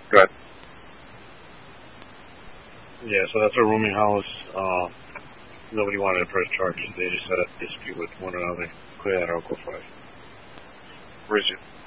Good. Yeah, so that's a rooming house. Nobody wanted to press charges. They just had a dispute with one another. Clear that out, go for it. Where is it?